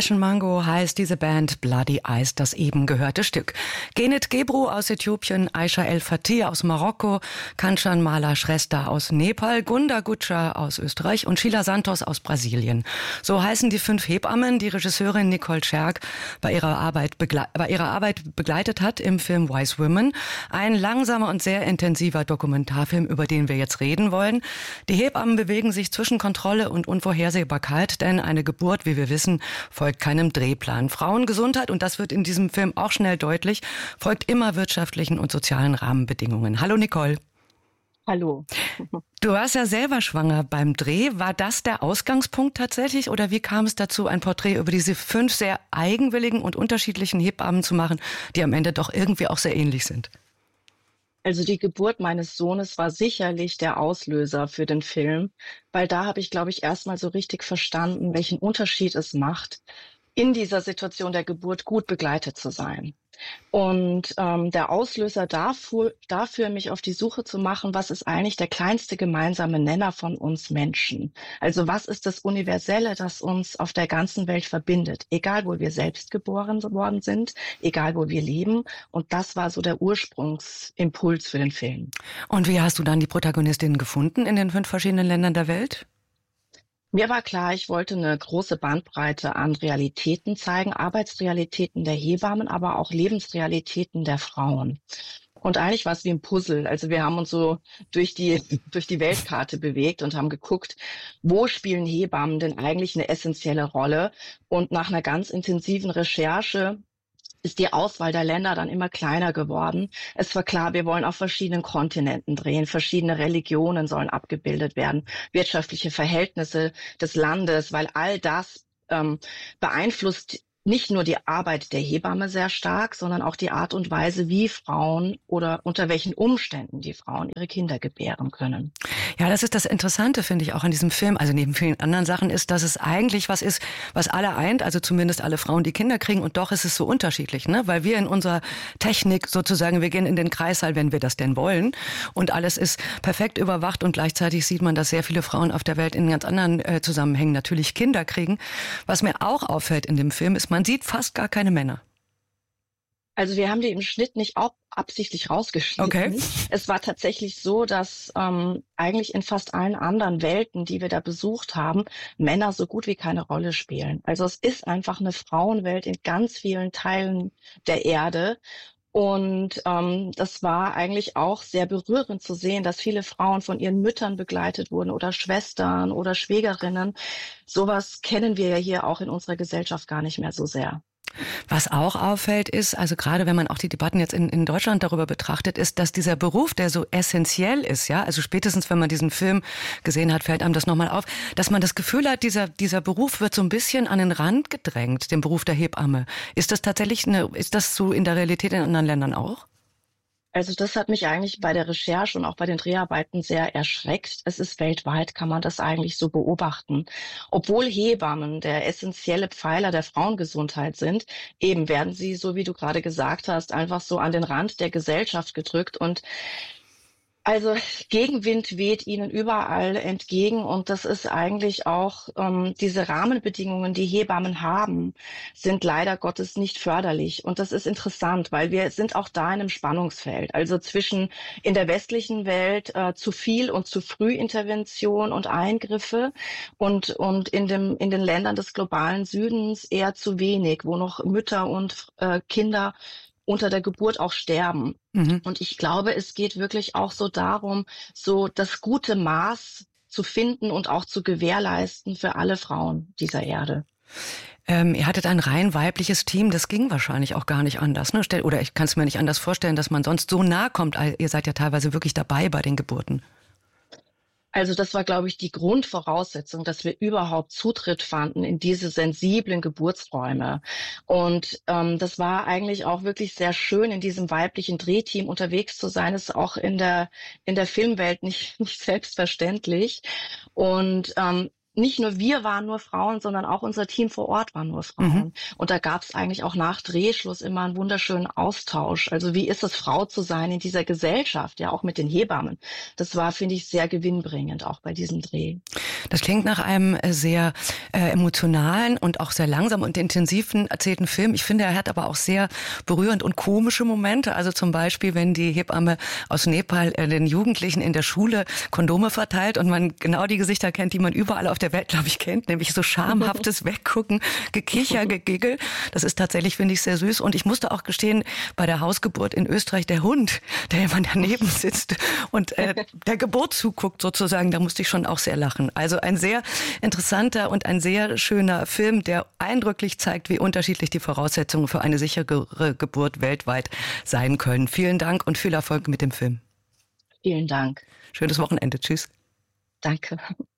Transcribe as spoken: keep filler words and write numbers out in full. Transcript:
Fashion Mango heißt diese Band, Bloody Eyes das eben gehörte Stück. Genet Gebru aus Äthiopien, Aisha El Fatih aus Marokko, Kanchan Mala Shrestha aus Nepal, Gunda Gutscher aus Österreich und Sheila Santos aus Brasilien. So heißen die fünf Hebammen, die Regisseurin Nicole Scherk bei ihrer Arbeit, begle- bei ihrer Arbeit begleitet hat im Film Wise Women. Ein langsamer und sehr intensiver Dokumentarfilm, über den wir jetzt reden wollen. Die Hebammen bewegen sich zwischen Kontrolle und Unvorhersehbarkeit, denn eine Geburt, wie wir wissen, folgt keinem Drehplan. Frauengesundheit, und das wird in diesem Film auch schnell deutlich, folgt immer wirtschaftlichen und sozialen Rahmenbedingungen. Hallo Nicole. Hallo. Du warst ja selber schwanger beim Dreh. War das der Ausgangspunkt tatsächlich oder wie kam es dazu, ein Porträt über diese fünf sehr eigenwilligen und unterschiedlichen Hebammen zu machen, die am Ende doch irgendwie auch sehr ähnlich sind? Also die Geburt meines Sohnes war sicherlich der Auslöser für den Film, weil da habe ich, glaube ich, erstmal so richtig verstanden, welchen Unterschied es macht, in dieser Situation der Geburt gut begleitet zu sein. Und ähm, der Auslöser dafür, dafür, mich auf die Suche zu machen, was ist eigentlich der kleinste gemeinsame Nenner von uns Menschen? Also was ist das Universelle, das uns auf der ganzen Welt verbindet? Egal, wo wir selbst geboren worden sind, egal, wo wir leben. Und das war so der Ursprungsimpuls für den Film. Und wie hast du dann die Protagonistinnen gefunden in den fünf verschiedenen Ländern der Welt? Mir war klar, ich wollte eine große Bandbreite an Realitäten zeigen, Arbeitsrealitäten der Hebammen, aber auch Lebensrealitäten der Frauen. Und eigentlich war es wie ein Puzzle. Also wir haben uns so durch die, durch die Weltkarte bewegt und haben geguckt, wo spielen Hebammen denn eigentlich eine essentielle Rolle? Und nach einer ganz intensiven Recherche ist die Auswahl der Länder dann immer kleiner geworden. Es war klar, wir wollen auf verschiedenen Kontinenten drehen, verschiedene Religionen sollen abgebildet werden, wirtschaftliche Verhältnisse des Landes, weil all das ähm, beeinflusst nicht nur die Arbeit der Hebamme sehr stark, sondern auch die Art und Weise, wie Frauen oder unter welchen Umständen die Frauen ihre Kinder gebären können. Ja, das ist das Interessante, finde ich, auch an diesem Film, also neben vielen anderen Sachen, ist, dass es eigentlich was ist, was alle eint, also zumindest alle Frauen, die Kinder kriegen, und doch ist es so unterschiedlich, ne? Weil wir in unserer Technik sozusagen, wir gehen in den Kreissaal, wenn wir das denn wollen, und alles ist perfekt überwacht, und gleichzeitig sieht man, dass sehr viele Frauen auf der Welt in ganz anderen äh, Zusammenhängen natürlich Kinder kriegen. Was mir auch auffällt in dem Film ist, man sieht fast gar keine Männer. Also wir haben die im Schnitt nicht auch absichtlich rausgeschnitten. Okay. Es war tatsächlich so, dass ähm, eigentlich in fast allen anderen Welten, die wir da besucht haben, Männer so gut wie keine Rolle spielen. Also es ist einfach eine Frauenwelt in ganz vielen Teilen der Erde. Und ähm, das war eigentlich auch sehr berührend zu sehen, dass viele Frauen von ihren Müttern begleitet wurden oder Schwestern oder Schwägerinnen. Sowas kennen wir ja hier auch in unserer Gesellschaft gar nicht mehr so sehr. Was auch auffällt ist, also gerade wenn man auch die Debatten jetzt in, in Deutschland darüber betrachtet, ist, dass dieser Beruf, der so essentiell ist, ja, also spätestens wenn man diesen Film gesehen hat, fällt einem das nochmal auf, dass man das Gefühl hat, dieser, dieser Beruf wird so ein bisschen an den Rand gedrängt, den Beruf der Hebamme. Ist das tatsächlich eine, ist das so in der Realität in anderen Ländern auch? Also das hat mich eigentlich bei der Recherche und auch bei den Dreharbeiten sehr erschreckt. Es ist weltweit, kann man das eigentlich so beobachten. Obwohl Hebammen der essentielle Pfeiler der Frauengesundheit sind, eben werden sie, so wie du gerade gesagt hast, einfach so an den Rand der Gesellschaft gedrückt. Und also Gegenwind weht ihnen überall entgegen, und das ist eigentlich auch ähm, diese Rahmenbedingungen, die Hebammen haben, sind leider Gottes nicht förderlich. Und das ist interessant, weil wir sind auch da in einem Spannungsfeld. Also zwischen in der westlichen Welt äh, zu viel und zu früh Intervention und Eingriffe und und in dem in den Ländern des globalen Südens eher zu wenig, wo noch Mütter und äh, Kinder unter der Geburt auch sterben. Mhm. Und ich glaube, es geht wirklich auch so darum, so das gute Maß zu finden und auch zu gewährleisten für alle Frauen dieser Erde. Ähm, ihr hattet ein rein weibliches Team, das ging wahrscheinlich auch gar nicht anders, ne? Oder ich kann es mir nicht anders vorstellen, dass man sonst so nah kommt. Ihr seid ja teilweise wirklich dabei bei den Geburten. Also das war, glaube ich, die Grundvoraussetzung, dass wir überhaupt Zutritt fanden in diese sensiblen Geburtsräume. Und ähm, das war eigentlich auch wirklich sehr schön, in diesem weiblichen Drehteam unterwegs zu sein. Das ist auch in der in der Filmwelt nicht nicht selbstverständlich. Und ähm, nicht nur wir waren nur Frauen, sondern auch unser Team vor Ort waren nur Mhm. Frauen. Und da gab es eigentlich auch nach Drehschluss immer einen wunderschönen Austausch. Also wie ist es, Frau zu sein in dieser Gesellschaft, ja auch mit den Hebammen. Das war, finde ich, sehr gewinnbringend auch bei diesem Dreh. Das klingt nach einem äh, sehr äh, emotionalen und auch sehr langsam und intensiven erzählten Film. Ich finde, er hat aber auch sehr berührend und komische Momente. Also zum Beispiel, wenn die Hebamme aus Nepal äh, den Jugendlichen in der Schule Kondome verteilt und man genau die Gesichter kennt, die man überall auf der Welt, glaube ich, kennt, nämlich so schamhaftes Weggucken, Gekicher, Gegigel. Das ist tatsächlich, finde ich, sehr süß. Und ich musste auch gestehen, bei der Hausgeburt in Österreich, der Hund, der immer daneben sitzt und äh, der Geburt zuguckt sozusagen, da musste ich schon auch sehr lachen. Also ein sehr interessanter und ein sehr schöner Film, der eindrücklich zeigt, wie unterschiedlich die Voraussetzungen für eine sichere Geburt weltweit sein können. Vielen Dank und viel Erfolg mit dem Film. Vielen Dank. Schönes Wochenende. Tschüss. Danke.